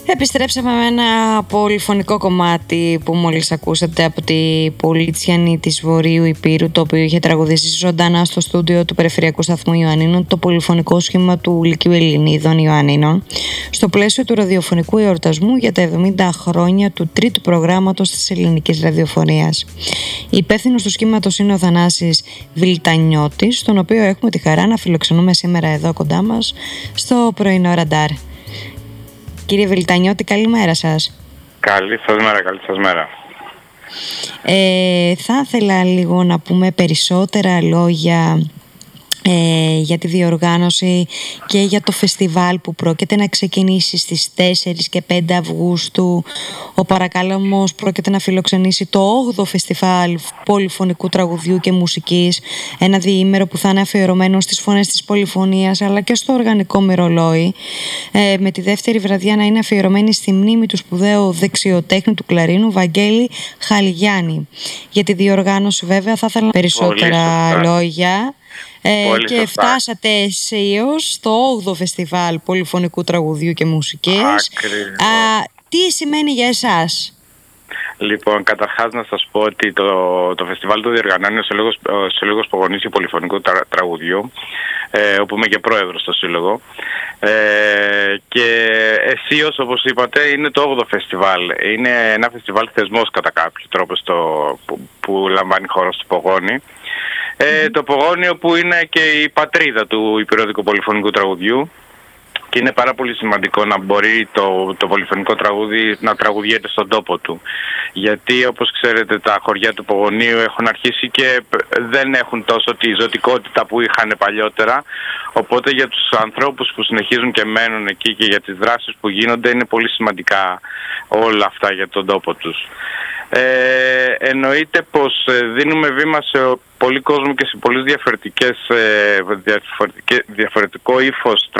Επιστρέψαμε με ένα πολυφωνικό κομμάτι που μόλις ακούσατε από τη Πολιτσιανή της Βορείου Ηπείρου, το οποίο είχε τραγουδήσει ζωντανά στο στούντιο του Περιφερειακού Σταθμού Ιωαννίνων, το πολυφωνικό σχήμα του Λυκείου Ελληνίδων Ιωαννίνων, στο πλαίσιο του ραδιοφωνικού εορτασμού για τα 70 χρόνια του τρίτου προγράμματος της ελληνικής ραδιοφωνίας. Υπεύθυνος του σχήματος είναι ο Θανάσης Βιλτανιώτης, τον οποίο έχουμε τη χαρά να φιλοξενούμε σήμερα εδώ κοντά μας στο πρωινό ραντάρ. Κύριε Βιλτανιώτη, καλημέρα σας. Καλή σας μέρα. Θα ήθελα λίγο να πούμε περισσότερα λόγια για τη διοργάνωση και για το φεστιβάλ που πρόκειται να ξεκινήσει στις 4 και 5 Αυγούστου. Ο Παρακάλαμος πρόκειται να φιλοξενήσει το 8ο φεστιβάλ πολυφωνικού τραγουδιού και μουσικής, ένα διήμερο που θα είναι αφιερωμένο στις φωνές της πολυφωνίας αλλά και στο οργανικό μυρολόι, με τη δεύτερη βραδιά να είναι αφιερωμένη στη μνήμη του σπουδαίου δεξιοτέχνη του κλαρίνου Βαγγέλη Χαλιγιάννη. Για τη διοργάνωση βέβαια θα ήθελα περισσότερα λόγια. Και φτάσατε εσείς στο 8ο φεστιβάλ πολυφωνικού τραγουδιού και μουσικής. Τι σημαίνει για εσάς? Λοιπόν, καταρχάς να σας πω ότι το φεστιβάλ το διοργανώνει ο Σύλλογος Πογονήσιου Πολυφωνικού Τραγουδιού, όπου είμαι και πρόεδρος στο Σύλλογο. Και εσείς, όπως είπατε, είναι το 8ο φεστιβάλ. Είναι ένα φεστιβάλ θεσμός κατά κάποιο τρόπο που λαμβάνει χώρο στο Πογόνι. Το Πογόνιο που είναι και η πατρίδα του υπηρετικού πολυφωνικού τραγουδιού, και είναι πάρα πολύ σημαντικό να μπορεί το πολυφωνικό τραγούδι να τραγουδιέται στον τόπο του, γιατί όπως ξέρετε τα χωριά του Πογονίου έχουν αρχίσει και δεν έχουν τόσο τη ζωτικότητα που είχαν παλιότερα, οπότε για τους ανθρώπους που συνεχίζουν και μένουν εκεί και για τις δράσεις που γίνονται είναι πολύ σημαντικά όλα αυτά για τον τόπο τους. Εννοείται πως δίνουμε βήμα σε πολύ κόσμο και σε πολλούς διαφορετικό ύφος